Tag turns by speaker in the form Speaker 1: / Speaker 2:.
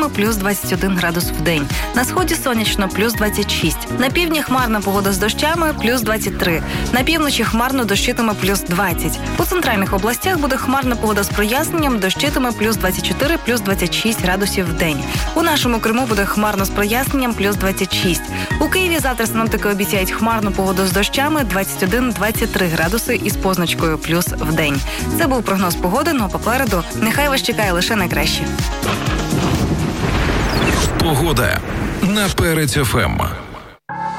Speaker 1: дощами плюс 21 градус в день. На сході сонячно плюс 26. На півдні хмарна погода з дощами плюс 23. На півночі хмарно дощитиме плюс 20. У центральних областях буде хмарна погода з проясненням, дощитиме плюс 24, плюс 26 градусів в день. У нашому Криму буде хмарно з проясненням плюс 26. У Києві завтра синоптики обіцяють хмарну погоду з дощами 21-23 градуси із позначкою плюс в день. Це був прогноз погоди, но попереду нехай вас чекає лише найкраще.
Speaker 2: Погода на Перець ФМ.